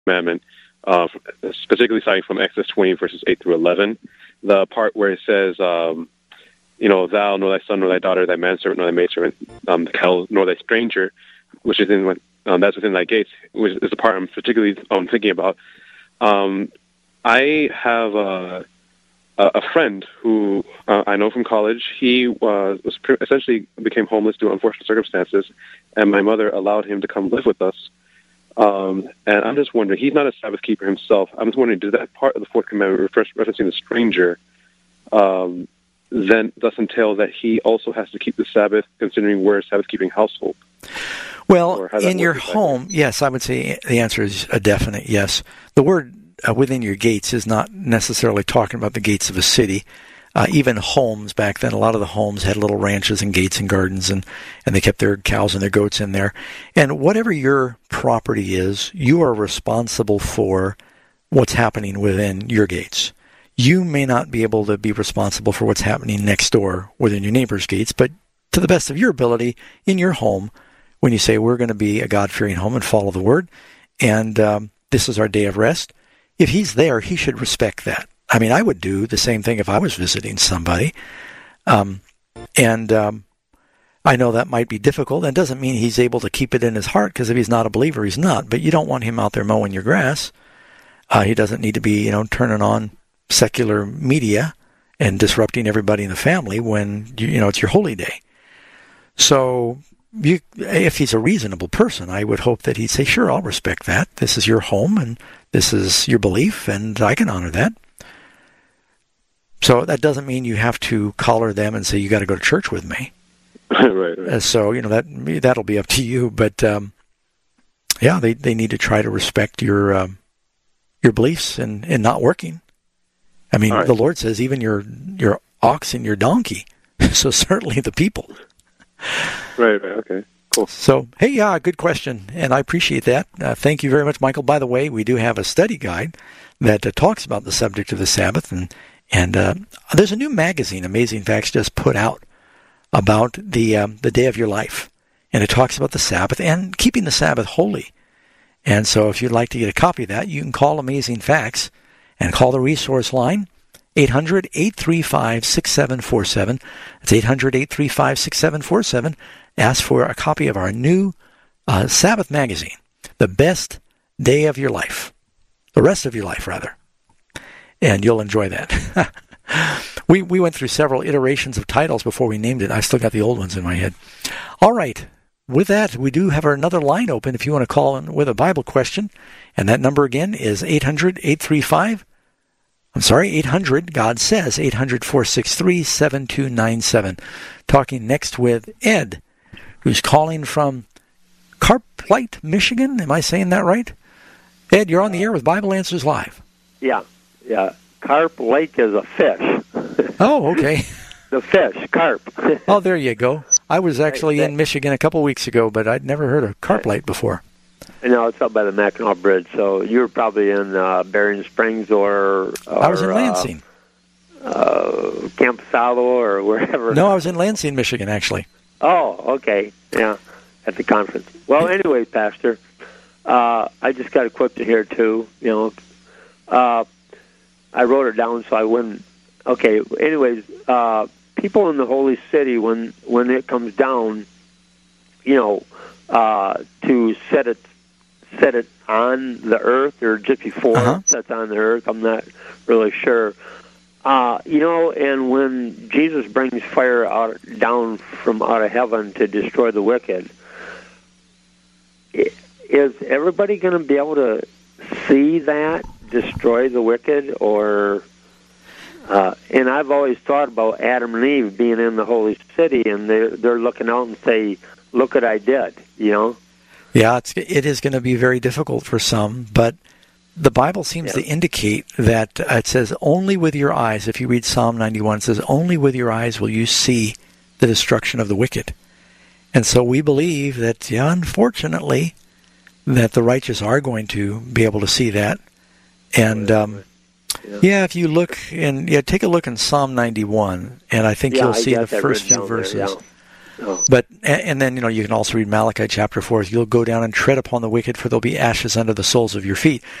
commandment, specifically citing from Exodus 20, verses 8 through 11, the part where it says, thou, nor thy son, nor thy daughter, thy manservant, nor thy maidservant, the cattle, nor thy stranger, which is that's within thy gates, which is the part I'm particularly thinking about. I have a friend who I know from college. He essentially became homeless due to unfortunate circumstances, and my mother allowed him to come live with us. And I'm just wondering, he's not a Sabbath keeper himself. I'm just wondering, does that part of the fourth commandment referencing the stranger then thus entail that he also has to keep the Sabbath, considering we're a Sabbath-keeping household? Well, in your home, yes, I would say the answer is a definite yes. The word within your gates is not necessarily talking about the gates of a city. Even homes back then, a lot of the homes had little ranches and gates and gardens, and they kept their cows and their goats in there. And whatever your property is, you are responsible for what's happening within your gates. You may not be able to be responsible for what's happening next door within your neighbor's gates, but to the best of your ability, in your home, when you say we're going to be a God-fearing home and follow the Word, and this is our day of rest, if he's there, he should respect that. I mean, I would do the same thing if I was visiting somebody. I know that might be difficult. That doesn't mean he's able to keep it in his heart, because if he's not a believer, he's not. But you don't want him out there mowing your grass. He doesn't need to be, turning on secular media and disrupting everybody in the family when, it's your holy day. So if he's a reasonable person, I would hope that he'd say, sure, I'll respect that. This is your home, and this is your belief, and I can honor that. So that doesn't mean you have to collar them and say, you got to go to church with me. Right. So, that'll be up to you. But, they need to try to respect your beliefs and not working. I mean, right. The Lord says even your ox and your donkey. So certainly the people. Right. Okay. Cool. So, hey, good question, and I appreciate that. Thank you very much, Michael. By the way, we do have a study guide that talks about the subject of the Sabbath, and there's a new magazine, Amazing Facts, just put out about the day of your life, and it talks about the Sabbath and keeping the Sabbath holy. And so, if you'd like to get a copy of that, you can call Amazing Facts and call the resource line 800-835-6747. It's 800-835-6747. Ask for a copy of our new Sabbath magazine, The Best Day of Your Life. The rest of your life, rather. And you'll enjoy that. We went through several iterations of titles before we named it. I still got the old ones in my head. All right. With that, we do have another line open if you want to call in with a Bible question. And that number again is 800-835. 800, God says, 800-463-7297. Talking next with Ed, who's calling from Carplite, Michigan. Am I saying that right? Ed, you're on the air with Bible Answers Live. Yeah. Carp Lake is a fish. Oh, okay. The fish, carp. Oh, there you go. I was actually in Michigan a couple weeks ago, but I'd never heard of Carplite before. No, it's up by the Mackinac Bridge. So you were probably in Berrien Springs or I was in Lansing. Camp Salo or wherever. No, I was in Lansing, Michigan, actually. Oh, okay. Yeah, at the conference. Well, anyway, Pastor, I just got a quote to hear, too. I wrote it down so I wouldn't. Okay, anyways, people in the holy city, when it comes down, to set it on the earth, or just before it sets on the earth, I'm not really sure. And when Jesus brings fire down from out of heaven to destroy the wicked, is everybody going to be able to see that destroy the wicked? Or and I've always thought about Adam and Eve being in the holy city, and they're looking out and say, "Look what I did," Yeah, it is going to be very difficult for some, but the Bible seems to indicate that it says, only with your eyes, if you read Psalm 91, it says, only with your eyes will you see the destruction of the wicked. And so we believe that, unfortunately, that the righteous are going to be able to see that. And, if you look, take a look in Psalm 91, and I think you'll see the first few verses. Oh. But and then you can also read Malachi chapter 4. You'll go down and tread upon the wicked, for there'll be ashes under the soles of your feet.